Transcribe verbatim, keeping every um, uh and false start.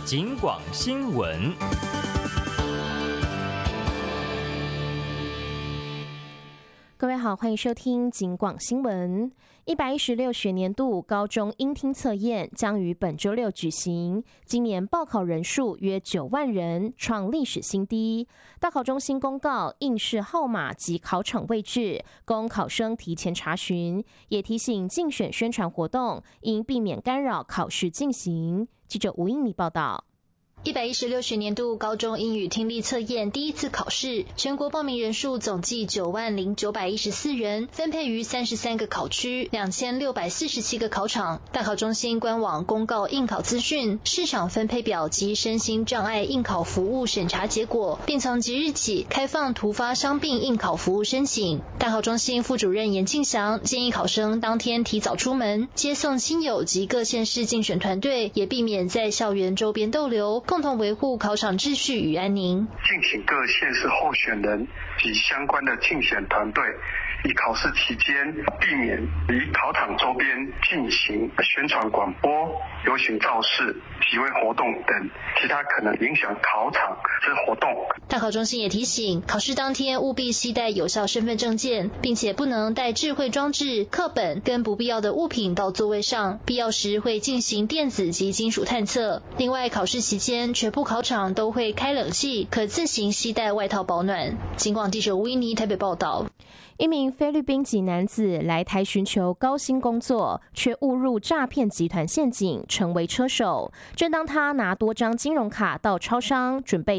警广新闻。 各位好，欢迎收听警广新闻。一百一十六学年度高中英听测验将于本周六举行，今年报考人数约九万人，创历史新低。大考中心公告应试号码及考场位置，供考生提前查询，也提醒竞选宣传活动应避免干扰考试进行。记者吴英妮报道。 一百一十六学年度高中英语听力测验第一次考试，全国报名人数总计九万零九百一十四人，分配于三十三个考区，两千六百四十七个考场。大考中心官网公告应考资讯、市场分配表及身心障碍应考服务审查结果，并从即日起开放突发伤病应考服务申请。大考中心副主任严庆祥建议考生当天提早出门，接送亲友及各县市竞选团队，也避免在校园周边逗留，共同维护考场秩序与安宁。 敬请各县市候选人及相关的竞选团队，以考试期间避免于考场周边进行宣传广播、游行造势、集会活动等其他可能影响考场之活动。 大考中心也提醒，考试当天务必携带有效身份证件，并且不能带智慧装置、课本跟不必要的物品到座位上，必要时会进行电子及金属探测。另外，考试期间全部考场都会开冷气，可自行携带外套保暖。警广记者吴依妮台北报道。 一名菲律宾籍男子来台寻求高薪工作，却误入诈骗集团陷阱，成为车手。正当他拿多张金融卡到超商准备